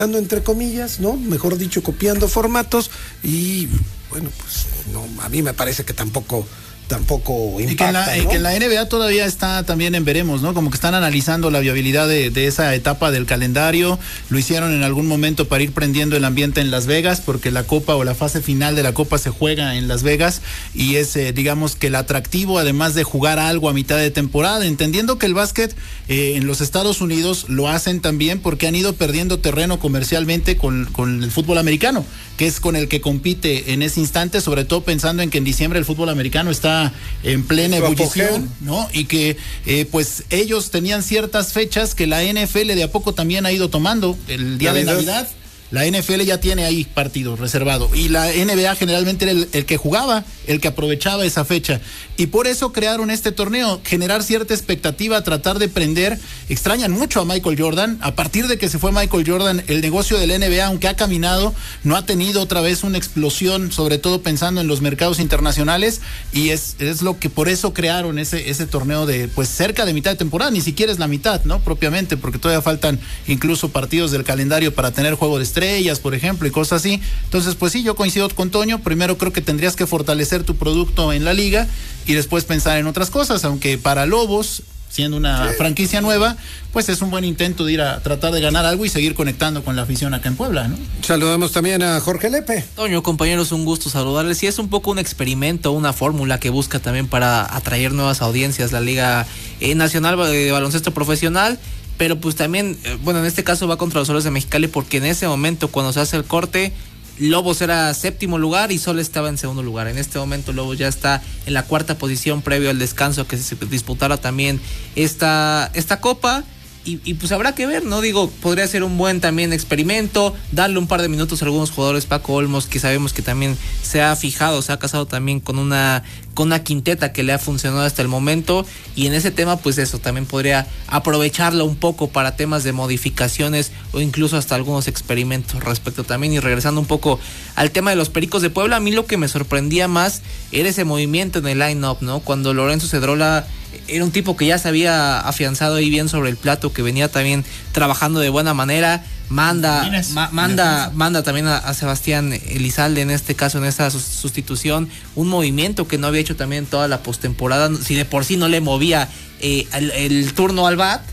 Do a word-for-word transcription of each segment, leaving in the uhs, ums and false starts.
entre comillas, ¿no? Mejor dicho, copiando formatos y bueno, pues no, a mí me parece que tampoco tampoco impacta, y que en, la, ¿no? que en la N B A todavía está también en veremos, ¿no? Como que están analizando la viabilidad de, de esa etapa del calendario. Lo hicieron en algún momento para ir prendiendo el ambiente en Las Vegas, porque la Copa o la fase final de la Copa se juega en Las Vegas y es, eh, digamos que el atractivo, además de jugar algo a mitad de temporada, entendiendo que el básquet eh, en los Estados Unidos lo hacen también porque han ido perdiendo terreno comercialmente con, con el fútbol americano, que es con el que compite en ese instante, sobre todo pensando en que en diciembre el fútbol americano está en plena ebullición, ¿no? Y que eh, pues ellos tenían ciertas fechas que la N F L de a poco también ha ido tomando. El día Navidad. de Navidad, la N F L ya tiene ahí partidos reservados y la N B A generalmente era el, el que jugaba, el que aprovechaba esa fecha, y por eso crearon este torneo, generar cierta expectativa, tratar de prender. Extrañan mucho a Michael Jordan. A partir de que se fue Michael Jordan, el negocio de la N B A, aunque ha caminado, no ha tenido otra vez una explosión, sobre todo pensando en los mercados internacionales, y es, es lo que por eso crearon ese, ese torneo de pues cerca de mitad de temporada, ni siquiera es la mitad, ¿no? Propiamente, porque todavía faltan incluso partidos del calendario para tener juego de estrellas, por ejemplo, y cosas así. Entonces, pues sí, yo coincido con Toño. Primero creo que tendrías que fortalecer tu producto en la liga y después pensar en otras cosas, aunque para Lobos, siendo una sí. franquicia nueva, pues es un buen intento de ir a tratar de ganar algo y seguir conectando con la afición acá en Puebla, ¿no? Saludamos también a Jorge Lepe. Toño, compañeros, un gusto saludarles. Y es un poco un experimento, una fórmula que busca también para atraer nuevas audiencias la Liga eh, Nacional de Baloncesto Profesional. Pero pues también, bueno, en este caso va contra los Soles de Mexicali, porque en ese momento cuando se hace el corte, Lobos era séptimo lugar y Soles estaba en segundo lugar. En este momento Lobos ya está en la cuarta posición previo al descanso que se disputara también esta, esta copa. Y, y pues habrá que ver, ¿no? Digo, podría ser un buen también experimento, darle un par de minutos a algunos jugadores. Paco Olmos, que sabemos que también se ha fijado, se ha casado también con una con una quinteta que le ha funcionado hasta el momento, y en ese tema pues eso, también podría aprovecharlo un poco para temas de modificaciones o incluso hasta algunos experimentos respecto también. Y regresando un poco al tema de los Pericos de Puebla, a mí lo que me sorprendía más era ese movimiento en el line-up, ¿no? Cuando Lorenzo Cedrola era un tipo que ya se había afianzado ahí bien sobre el plato, que venía también trabajando de buena manera. Manda, ma, manda, manda también a, a Sebastián Elizalde en este caso, en esta sustitución, un movimiento que no había hecho también toda la postemporada. Si de por sí no le movía eh, el, el turno al bat,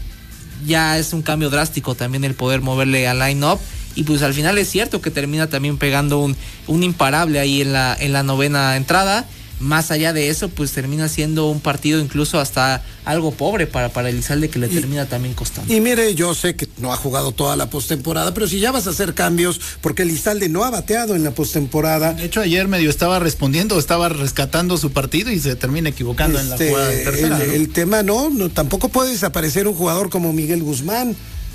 ya es un cambio drástico también el poder moverle al line-up. Y pues al final es cierto que termina también pegando un, un imparable ahí en la, en la novena entrada. Más allá de eso, pues termina siendo un partido incluso hasta algo pobre para, para Elizalde, que le y, termina también costando. Y mire, yo sé que no ha jugado toda la postemporada, pero si ya vas a hacer cambios, porque Elizalde no ha bateado en la postemporada. De hecho, ayer medio estaba respondiendo, estaba rescatando su partido y se termina equivocando este, en la jugada de tercera. El, ¿no? el tema no, no, tampoco puede desaparecer un jugador como Miguel Guzmán.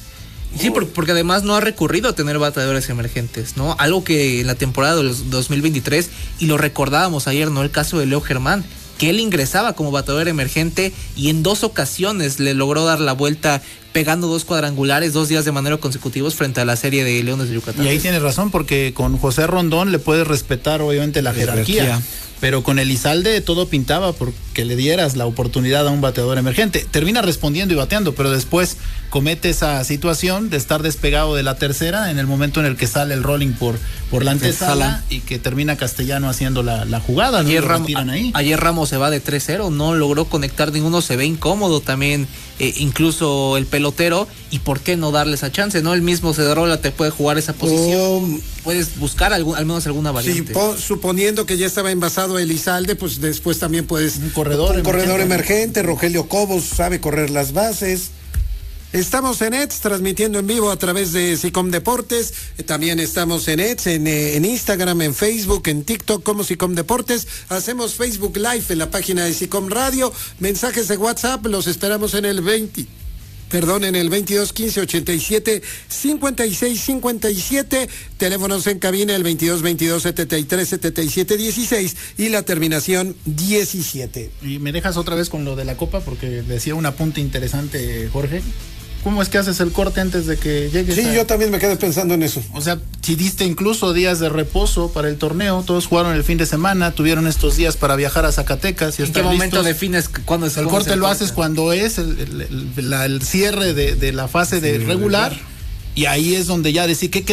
Sí, porque además no ha recurrido a tener bateadores emergentes, ¿no? Algo que en la temporada del dos mil veintitrés, y lo recordábamos ayer, ¿no? El caso de Leo Germán, que él ingresaba como bateador emergente y en dos ocasiones le logró dar la vuelta pegando dos cuadrangulares dos días de manera consecutivos frente a la serie de Leones de Yucatán. Y ahí tiene razón, porque con José Rondón le puedes respetar obviamente la jerarquía, jerarquía. Pero con Elizalde todo pintaba porque le dieras la oportunidad a un bateador emergente. Termina respondiendo y bateando, pero después comete esa situación de estar despegado de la tercera en el momento en el que sale el rolling por, por la antesala y que termina Castellano haciendo la, la jugada. Ayer, Ram, ahí. ayer Ramos se va de tres cero, no logró conectar ninguno, se ve incómodo también, eh, incluso el pelotero. ¿Y por qué no darle esa chance? ¿No? El mismo Cedrola te puede jugar esa posición. Oh, puedes buscar algún, al menos alguna variante. Sí, po, suponiendo que ya estaba envasado Elizalde, pues después también puedes un corredor, un emergente. corredor emergente. Rogelio Cobos sabe correr las bases. Estamos en E T S transmitiendo en vivo a través de SICOM Deportes. También estamos en E T S, en, en Instagram, en Facebook, en TikTok como SICOM Deportes. Hacemos Facebook Live en la página de SICOM Radio. Mensajes de WhatsApp los esperamos en el veinte. Perdón, en el veintidós quince ochenta y siete cincuenta y seis cincuenta y siete, teléfonos en cabina el veintidós veintidós setenta y tres setenta y siete dieciséis y la terminación diecisiete. Y me dejas otra vez con lo de la Copa, porque decía un apunte interesante Jorge. ¿Cómo es que haces el corte antes de que llegues? Sí, a... yo también me quedé pensando en eso. O sea, si diste incluso días de reposo para el torneo, todos jugaron el fin de semana, tuvieron estos días para viajar a Zacatecas. Y ¿En qué momento listos? defines cuándo es el corte? El corte lo haces cuando es el, el, el, la, el cierre de, de la fase de sí, regular. regular y ahí es donde ya decir, ¿qué